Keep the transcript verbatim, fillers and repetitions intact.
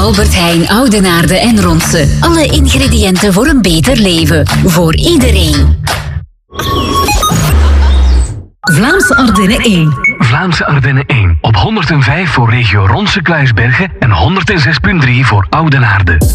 Albert Heijn, Oudenaarde en Ronse. Alle ingrediënten voor een beter leven. Voor iedereen. Vlaamse Ardennen één. Vlaamse Ardennen één. Op honderdvijf voor regio Ronse-Kluisbergen en honderdzes komma drie voor Oudenaarde.